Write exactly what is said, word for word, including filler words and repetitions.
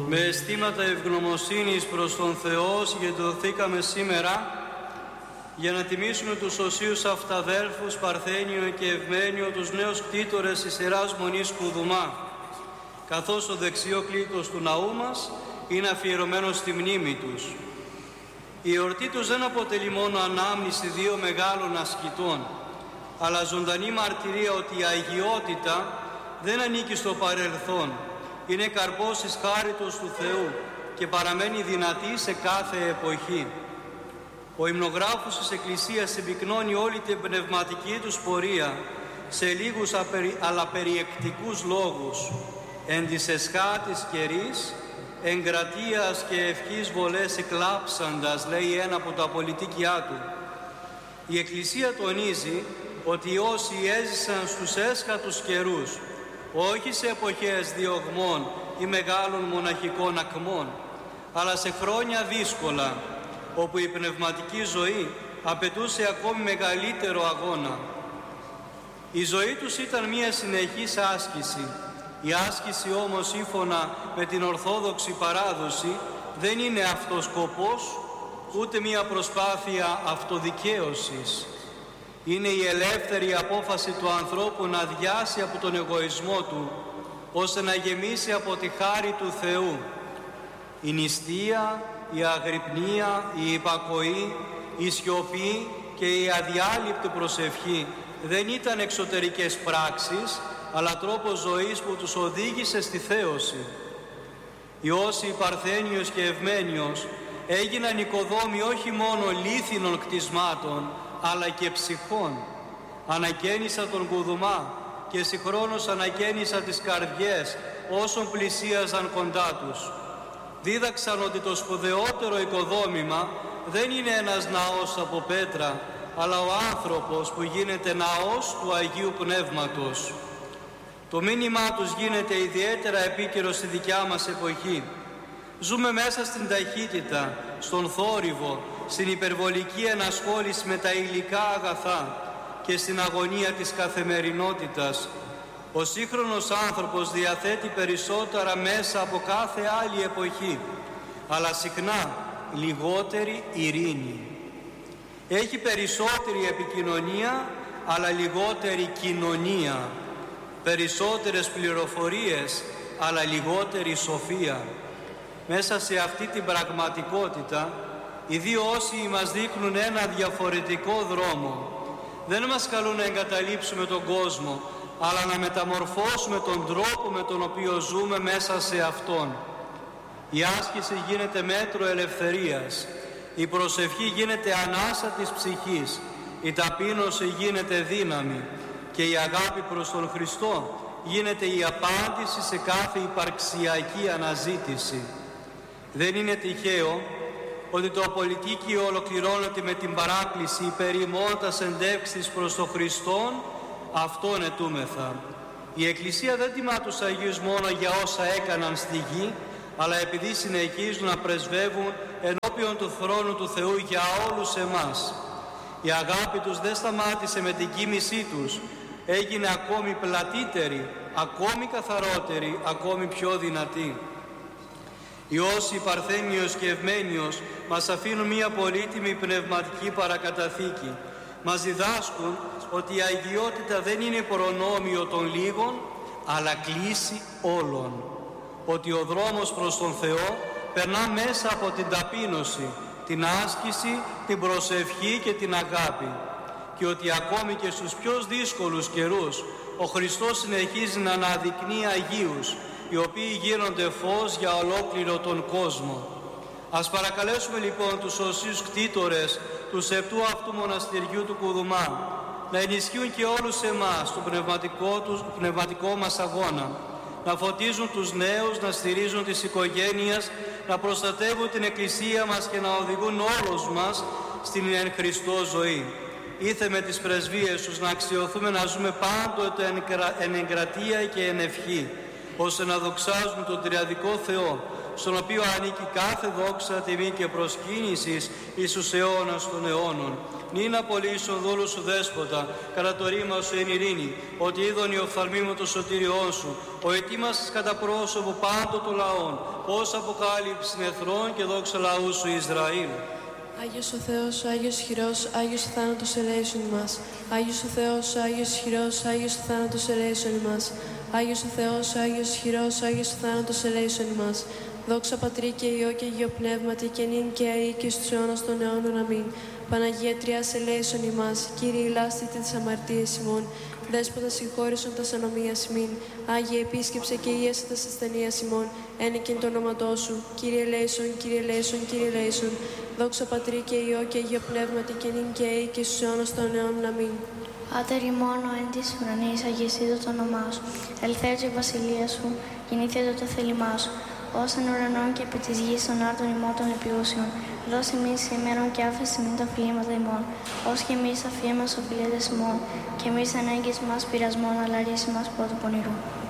Με αισθήματα ευγνωμοσύνης προς τον Θεό συγκεντρωθήκαμε σήμερα για να τιμήσουμε τους οσίους αυταδέλφους Παρθένιο και Ευμένιο, τους νέους κτήτορες της Ιεράς Μονής Κουδουμά, καθώς το δεξιό κλήτος του ναού μας είναι αφιερωμένο στη μνήμη τους. Η εορτή τους δεν αποτελεί μόνο ανάμνηση δύο μεγάλων ασκητών, αλλά ζωντανή μαρτυρία ότι η αγιότητα δεν ανήκει στο παρελθόν, είναι καρπός της χάριτος του Θεού και παραμένει δυνατή σε κάθε εποχή. Ο υμνογράφος της Εκκλησίας συμπυκνώνει όλη την πνευματική τους πορεία σε λίγους απερι... αλλά περιεκτικούς λόγους. Εν της εσχάτης καιρής, εγκρατείας και ευχής βολές εκλάψαντας, λέει ένα από τα πολιτικιά του. Η Εκκλησία τονίζει ότι όσοι έζησαν στους έσχατους καιρούς, όχι σε εποχές διωγμών ή μεγάλων μοναχικών ακμών, αλλά σε χρόνια δύσκολα, όπου η πνευματική ζωή απαιτούσε ακόμη μεγαλύτερο αγώνα. Η ζωή τους ήταν μία συνεχής άσκηση. Η άσκηση όμως, σύμφωνα με την Ορθόδοξη παράδοση, δεν είναι αυτός σκοπός, ούτε μία προσπάθεια αυτοδικαίωσης. Είναι η ελεύθερη απόφαση του ανθρώπου να αδειάσει από τον εγωισμό του, ώστε να γεμίσει από τη χάρη του Θεού. Η νηστεία, η αγρυπνία, η υπακοή, η σιωπή και η αδιάλειπτη προσευχή δεν ήταν εξωτερικές πράξεις, αλλά τρόπος ζωής που τους οδήγησε στη θέωση. Οι όσοι Παρθένιος και Ευμένιος έγιναν οικοδόμοι όχι μόνο λίθινων κτισμάτων, αλλά και ψυχών. Ανακαίνισα τον Κουδουμά και συγχρόνως ανακαίνισα τις καρδιές όσων πλησίαζαν κοντά τους. Δίδαξαν ότι το σπουδαιότερο οικοδόμημα δεν είναι ένας ναός από πέτρα, αλλά ο άνθρωπος που γίνεται ναός του Αγίου Πνεύματος. Το μήνυμά τους γίνεται ιδιαίτερα επίκαιρο στη δικιά μας εποχή. Ζούμε μέσα στην ταχύτητα, στον θόρυβο, στην υπερβολική ενασχόληση με τα υλικά αγαθά και στην αγωνία της καθημερινότητας. Ο σύγχρονος άνθρωπος διαθέτει περισσότερα μέσα από κάθε άλλη εποχή, αλλά συχνά λιγότερη ειρήνη. Έχει περισσότερη επικοινωνία, αλλά λιγότερη κοινωνία. Περισσότερες πληροφορίες, αλλά λιγότερη σοφία. Μέσα σε αυτή την πραγματικότητα, οι δύο όσοι μας δείχνουν ένα διαφορετικό δρόμο. Δεν μας καλούν να εγκαταλείψουμε τον κόσμο, αλλά να μεταμορφώσουμε τον τρόπο με τον οποίο ζούμε μέσα σε Αυτόν. Η άσκηση γίνεται μέτρο ελευθερίας, η προσευχή γίνεται ανάσα της ψυχής, η ταπείνωση γίνεται δύναμη και η αγάπη προς τον Χριστό γίνεται η απάντηση σε κάθε υπαρξιακή αναζήτηση. Δεν είναι τυχαίο ότι το πολιτίκιο ολοκληρώνεται με την παράκληση περί ημώντας εντεύξεις προς τον Χριστόν, αυτόν ετούμεθα. Η Εκκλησία δεν τιμά τους Αγίους μόνο για όσα έκαναν στη γη, αλλά επειδή συνεχίζουν να πρεσβεύουν ενώπιον του θρόνου του Θεού για όλους εμάς. Η αγάπη τους δεν σταμάτησε με την κοίμησή τους, έγινε ακόμη πλατύτερη, ακόμη καθαρότερη, ακόμη πιο δυνατή. Οι όσοι Παρθένιος και Ευμένιος μας αφήνουν μία πολύτιμη πνευματική παρακαταθήκη. Μας διδάσκουν ότι η αγιότητα δεν είναι προνόμιο των λίγων, αλλά κλίση όλων. Ότι ο δρόμος προς τον Θεό περνά μέσα από την ταπείνωση, την άσκηση, την προσευχή και την αγάπη. Και ότι ακόμη και στους πιο δύσκολους καιρούς, ο Χριστός συνεχίζει να αναδεικνύει Αγίους, οι οποίοι γίνονται φως για ολόκληρο τον κόσμο. Ας παρακαλέσουμε λοιπόν τους οσίους κτήτορες του σεπτού αυτού μοναστηριού του Κουδουμά να ενισχύουν και όλους εμάς το πνευματικό, τους, πνευματικό μας αγώνα, να φωτίζουν τους νέους, να στηρίζουν τις οικογένειες, να προστατεύουν την Εκκλησία μας και να οδηγούν όλους μας στην εν Χριστώ ζωή. Ήθε με τις πρεσβείες τους να αξιωθούμε να ζούμε πάντοτε εν εγκρατεία και εν ευχή, ώστε να δοξάζουμε τον Τριαδικό Θεό, στον οποίο ανήκει κάθε δόξα, τιμή και προσκύνησης εις τους αιώνας των αιώνων. Νυν απολύσον δούλου σου δέσποτα, κατά το ρήμα σου εν ειρήνη, ότι είδον η οφθαλμή μου το σωτήριόν σου, ο ετοίμασες κατά πρόσωπο πάντων των λαών, ως αποκάλυψη εθρών και δόξα λαού σου Ισραήλ. Άγιος ο Θεός, Άγιος χειρός, Άγιος ο θάνατος ελέησον ημάς. Άγιος ο Θεός, Άγιος χειρός, Άγιος ο θάνατος ελέησον ημάς. Άγιος ο Θεός, Άγιος χειρός, Άγιος ο θάνατος ελέησον ημάς. Δόξα Πατρί και Υιό και Αγίο Πνεύματι και νυν και αεί και στους αιώνας των αιώνων. Αμήν. Παναγία Τριάς ελέησον ημάς. Κύριε ηλάστητε τις αμαρτίες ημών. Δέσποτα συγχώρησον τας ανομίας ημίν. Άγιε επίσκεψε και ίεσε τας ασθενείας ημών. Ένικην το όνοματό σου. Κύριε ελέησον, Κύριε ελέησον, Κύριε ελέησον. Δόξα Πατρί και Υιό και Αγίο Πνεύματι και νυν και αεί και στους αιώνας των αιώνων. Αμήν. Πάτερ ημών ο εν της ουρανής, αγιασίτω το όνομά σου. Ελθέτω η βασιλεία σου, γεννήθετο το θέλημά σου. Ως εν ουρανών και επί της γης των άρτων ημών των επιούσιων. Δώσε εμείς σήμερον και άφησε μην τα φυλήματα ημών. Ως και εμείς αφιέμας οφειλέτες ημών. Και εμείς ανάγκες μας πειρασμών, αλλά ρίση μας πρώτου πονηρού.